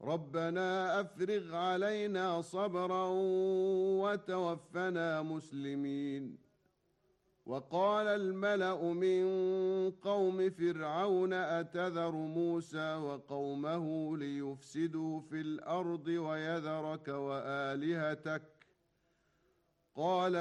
ربنا أفرغ علينا صبرا وتوفنا مسلمين. وقال الملأ من قوم فرعون أتذر موسى وقومه ليفسدوا في الأرض ويذرك وآلهتك؟ قال